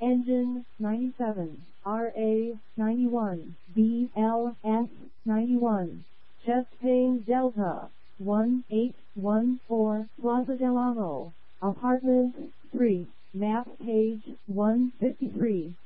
Engine 97, RA 91, BLS 91. Chest pain Delta 1814 Plaza del Amo, Apartment 3, map page 153.